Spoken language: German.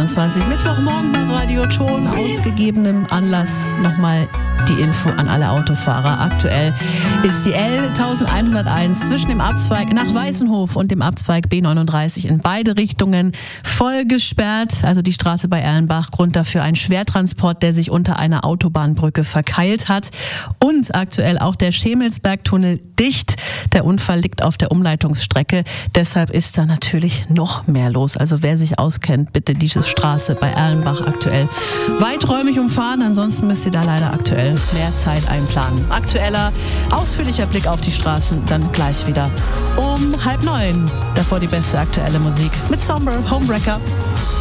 22 Mittwochmorgen bei Radio Ton. Ausgegebenem Anlass nochmal die Info an alle Autofahrer. Aktuell ist die L1101 zwischen dem Abzweig nach Weißenhof und dem Abzweig B39 in beide Richtungen voll gesperrt. Also die Straße bei Erlenbach. Grund dafür ein Schwertransport, der sich unter einer Autobahnbrücke verkeilt hat. Und aktuell auch der Schemelsbergtunnel dicht. Der Unfall liegt auf der Umleitungsstrecke. Deshalb ist da natürlich noch mehr los. Also wer sich auskennt, bitte diese Straße bei Erlenbach aktuell weiträumig umfahren. Ansonsten müsst ihr da leider aktuell mehr Zeit einplanen. Aktueller, ausführlicher Blick auf die Straßen dann gleich wieder um 8:30. Davor die beste aktuelle Musik mit Somber Homewrecker.